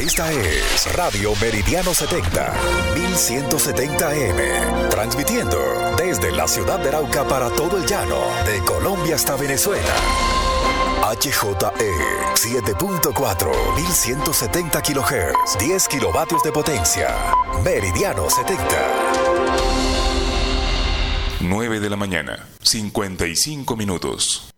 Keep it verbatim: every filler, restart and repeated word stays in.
Esta es Radio Meridiano setenta, mil ciento setenta A M, transmitiendo desde la ciudad de Arauca para todo el llano, de Colombia hasta Venezuela. H J E siete punto cuatro, mil ciento setenta kilohertz, diez kilovatios de potencia. Meridiano setenta. nueve de la mañana, cincuenta y cinco minutos.